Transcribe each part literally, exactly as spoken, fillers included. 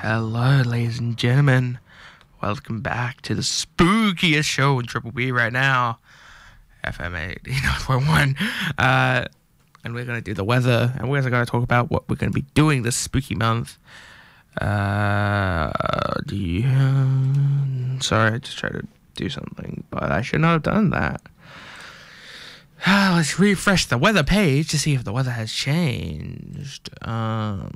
Hello, ladies and gentlemen. Welcome back to the spookiest show in Triple B right now, F M eighty-nine point one. Uh, and we're going to do the weather, and we're going to talk about what we're going to be doing this spooky month. Uh, do you, uh, sorry, I just tried to do something, but I should not have done that. Uh, let's refresh the weather page to see if the weather has changed. Um...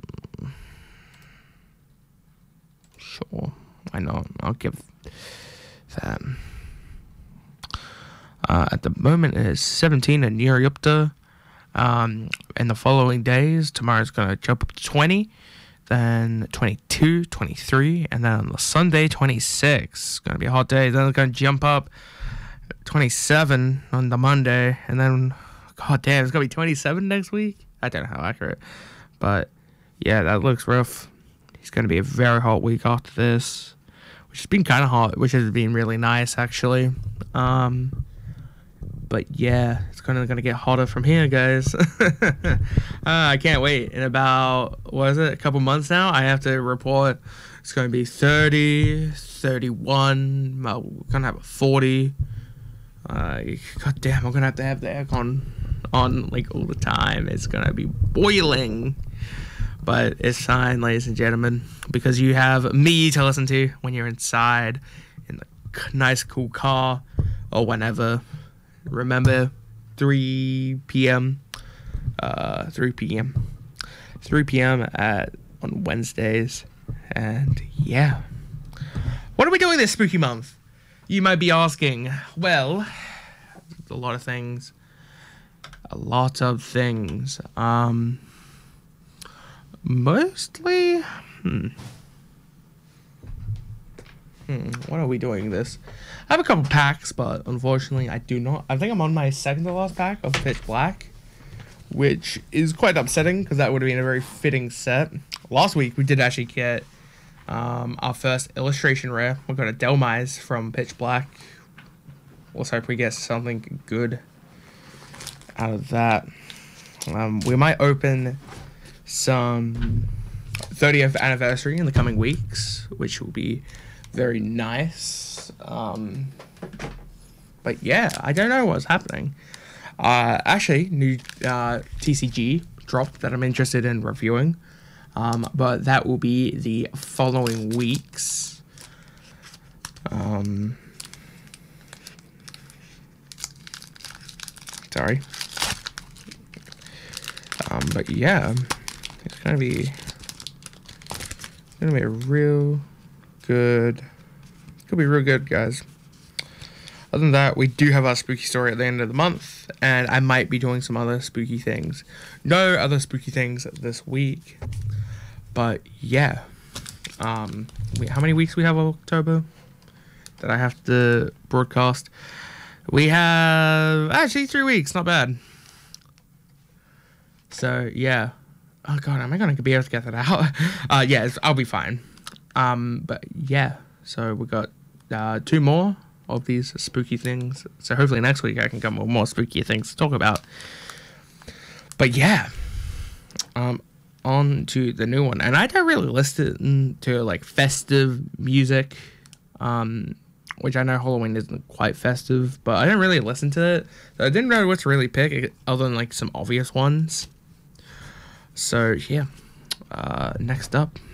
Sure, why not? I'll give that. Uh, at the moment, it is seventeen in Nirayupta. Um, in the following days, tomorrow's going to jump up to twenty, then twenty-two, twenty-three, and then on the Sunday, twenty-six. It's going to be a hot day. Then it's going to jump up twenty-seven on the Monday, and then, god damn, it's going to be twenty-seven next week? I don't know how accurate, but yeah, that looks rough. It's going to be a very hot week after this, which has been kind of hot, which has been really nice, actually. Um, but yeah, it's kind of going to get hotter from here, guys. uh, I can't wait. In about, what is it, a couple months now, I have to report it's going to be thirty, thirty-one, well, we're going to have a forty. Uh, God damn, I'm going to have to have the aircon on, like, all the time. It's going to be boiling. But it's fine, ladies and gentlemen, because you have me to listen to when you're inside in the nice, cool car or whenever. Remember, three p.m. Uh, three p.m. three p.m. at on Wednesdays. And yeah. What are we doing this spooky month? You might be asking. Well, a lot of things. A lot of things. Um... Mostly, hmm. Hmm, what are we doing this? I have a couple packs, but unfortunately I do not. I think I'm on my second to last pack of Pitch Black, which is quite upsetting because that would have been a very fitting set. Last week we did actually get um, our first illustration rare. We got a Delmise from Pitch Black. Let's hope we get something good out of that. Um, we might open some thirtieth anniversary in the coming weeks, which will be very nice. Um, but yeah, I don't know what's happening. Uh, actually, new uh, T C G dropped that I'm interested in reviewing, um, but that will be the following weeks. Um, sorry. Um, but yeah. It's gonna be gonna be a real good. Could be real good, guys. Other than that, we do have our spooky story at the end of the month, and I might be doing some other spooky things. No other spooky things this week, but yeah. Um, we, how many weeks we have of October that I have to broadcast? We have actually three weeks. Not bad. So yeah. Oh god, am I gonna be able to get that out? uh, yeah, I'll be fine. Um, but yeah, so we got uh, two more of these spooky things. So hopefully next week I can come with more spooky things to talk about. But yeah, um, on to the new one, and I don't really listen to like festive music, um, which I know Halloween isn't quite festive, but I didn't really listen to it, so I didn't know what to really pick other than like some obvious ones. So yeah, uh, next up,